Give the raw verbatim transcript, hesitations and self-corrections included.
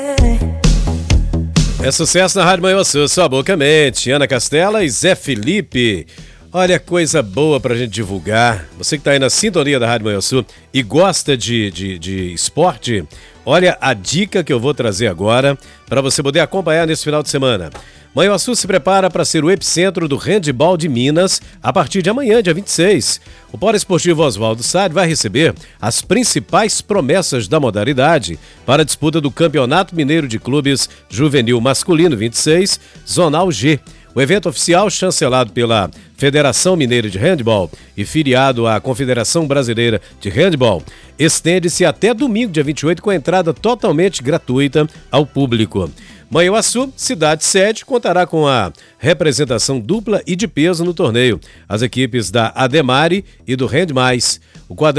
É sucesso na Rádio Manhuaçu, sua boca mente. Ana Castela e Zé Felipe. Olha, coisa boa pra gente divulgar. Você que tá aí na sintonia da Rádio Manhuaçu e gosta de, de, de esporte, olha a dica que eu vou trazer agora para você poder acompanhar nesse final de semana. Manhuaçu se prepara para ser o epicentro do handebol de Minas a partir de amanhã, dia vinte e seis. O Polo Esportivo Oswaldo Sade vai receber as principais promessas da modalidade para a disputa do Campeonato Mineiro de Clubes Juvenil Masculino vinte e seis, Zonal G. O evento oficial, chancelado pela Federação Mineira de Handebol e filiado à Confederação Brasileira de Handebol, estende-se até domingo, dia vinte e oito, com entrada totalmente gratuita ao público. Manhuaçu, cidade sede, contará com a representação dupla e de peso no torneio. As equipes da Ademare e do Handmais. O quadrante